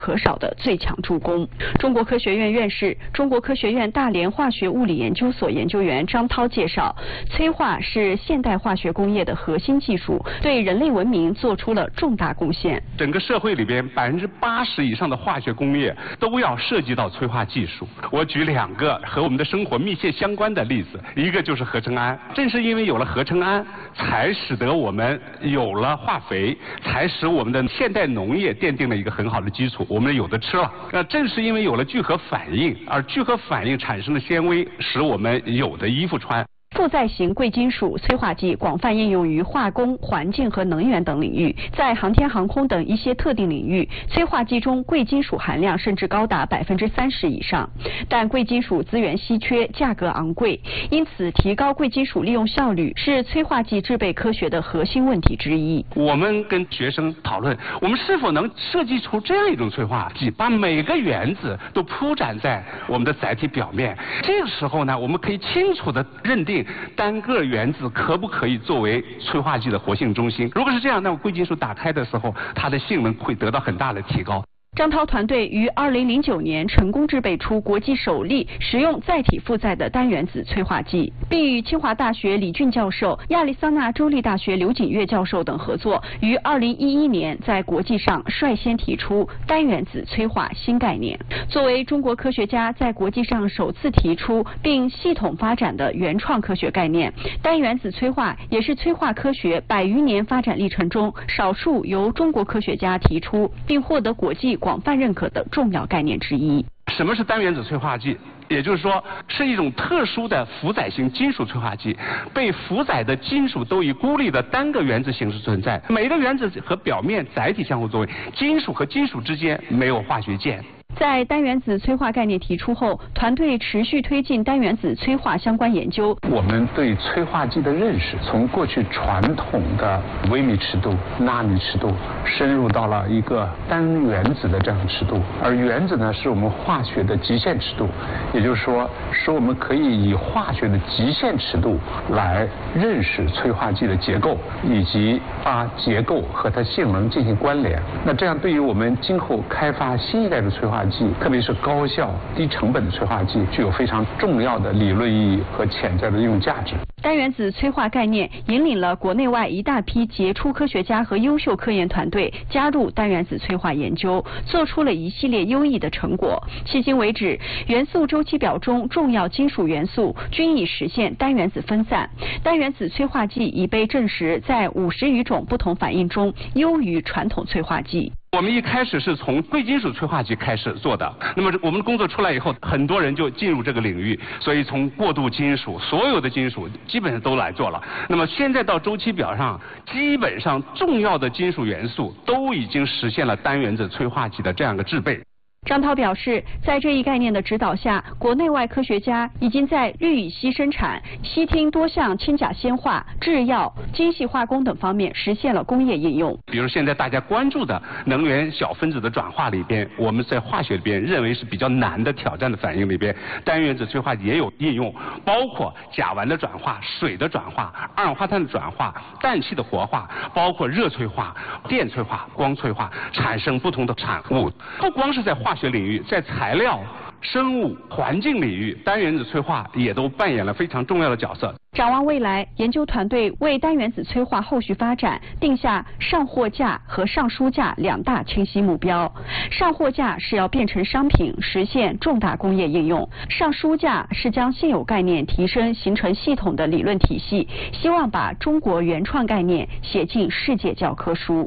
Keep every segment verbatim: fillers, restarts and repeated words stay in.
可少的最强助攻。中国科学院院士、中国科学院大连化学物理研究所研究员张涛介绍，催化是现代化学工业的核心技术，对人类文明做出了重大贡献。 整个社会里边百分之八十以上的化学工业都要涉及到催化技术。我举两个和我们的生活密切相关的例子，一个就是合成氨。正是因为有了合成氨，才使得我们有了化肥，才使我们的现代农业奠定了一个很好的基础。我们有的吃了。那正是因为有了聚合反应，而聚合反应产生的纤维，使我们有的衣服穿。 负载型贵金属催化剂广泛应用于化工、环境和能源等领域，在航天航空等一些特定领域，催化剂中贵金属含量甚至高达百分之三十以上。但贵金属资源稀缺，价格昂贵，因此提高贵金属利用效率是催化剂制备科学的核心问题之一。 我们跟学生讨论，我们是否能设计出这样一种催化剂，把每个原子都铺展在我们的载体表面。这个时候呢，我们可以清楚地认定单个原子可不可以作为催化剂的活性中心。如果是这样，那么贵金属打开的时候，它的性能会得到很大的提高。 张涛团队于二零零九年成功制备出国际首例使用载体负载的单原子催化剂，并与清华大学李俊教授、亚利桑那州立大学刘锦月教授等合作，于二零一一年在国际上率先提出单原子催化新概念。作为中国科学家在国际上首次提出并系统发展的原创科学概念，单原子催化也是催化科学百余年发展历程中少数由中国科学家提出并获得国际广泛认可的重要概念之一。 什么是单原子催化剂？也就是说，是一种特殊的负载型金属催化剂，被负载的金属都以孤立的单个原子形式存在，每个原子和表面载体相互作用，金属和金属之间没有化学键。 在单原子催化概念提出后，团队持续推进单原子催化相关研究。 我们对催化剂的认识，从过去传统的微米尺度、纳米尺度，深入到了一个单原子的这样的尺度。而原子呢，是我们化学的极限尺度，也就是说，使我们可以以化学的极限尺度来认识催化剂的结构，以及把结构和它性能进行关联。那这样对于我们今后开发新一代的催化剂，特别是高效、低成本的催化剂，具有非常重要的理论意义和潜在的应用价值。 单原子催化概念引领了国内外一大批杰出科学家和优秀科研团队加入单原子催化研究，做出了一系列优异的成果。迄今为止，元素周期表中重要金属元素均已实现单原子分散。单原子催化剂已被证实在五十余种不同反应中优于传统催化剂。 我们一开始是从贵金属催化剂开始做的，那么我们的工作出来以后，很多人就进入这个领域，所以从过渡金属，所有的金属基本上都来做了。那么现在到周期表上，基本上重要的金属元素都已经实现了单原子催化剂的这样一个制备。 张涛表示，在这一概念的指导下，国内外科学家已经在氯乙烯生产、烯烃多项氢钾酰化、制药、精细化工等方面实现了工业应用。 比如现在大家关注的能源小分子的转化里边，我们在化学里边认为是比较难的挑战的反应里边，单原子催化也有应用，包括甲烷的转化、水的转化、二氧化碳的转化、氮气的活化，包括热催化、电催化、光催化，产生不同的产物。不光是在化化学领域，在材料、生物、环境领域，单原子催化也都扮演了非常重要的角色。 展望未来，研究团队为单原子催化后续发展定下上货架和上书架两大清晰目标。上货架是要变成商品，实现重大工业应用；上书架是将现有概念提升，形成系统的理论体系，希望把中国原创概念写进世界教科书。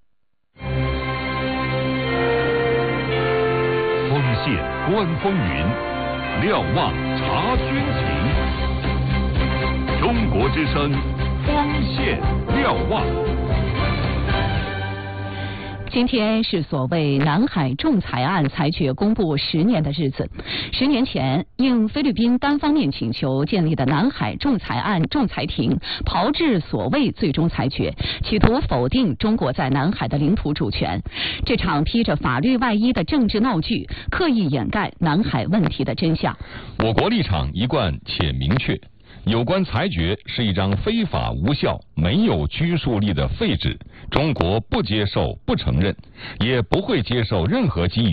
锋线观风云，瞭望察军情。中国之声，锋线瞭望。 今天是所谓南海仲裁案裁决公布十年的日子。十年前，应菲律宾单方面请求建立的南海仲裁案仲裁庭炮制所谓最终裁决，企图否定中国在南海的领土主权。这场披着法律外衣的政治闹剧，刻意掩盖南海问题的真相。 我国立场一贯且明确。 有关裁决是一张非法无效、没有拘束力的废纸，中国不接受、不承认，也不会接受任何给予